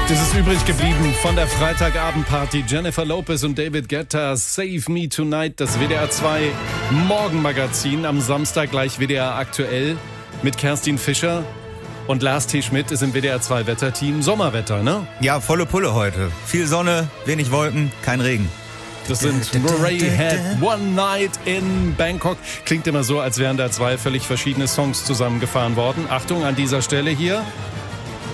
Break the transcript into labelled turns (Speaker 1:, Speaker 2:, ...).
Speaker 1: Das ist übrig geblieben von der Freitagabendparty. Jennifer Lopez und David Guetta, Save Me Tonight, das WDR 2 Morgenmagazin. Am Samstag gleich WDR aktuell mit Kerstin Fischer und Lars T. Schmidt ist im WDR 2 Wetterteam. Sommerwetter, ne?
Speaker 2: Ja, volle Pulle heute. Viel Sonne, wenig Wolken, kein Regen.
Speaker 1: Das sind Murray Head, One Night in Bangkok. Klingt immer so, als wären da zwei völlig verschiedene Songs zusammengefahren worden. Achtung, an dieser Stelle hier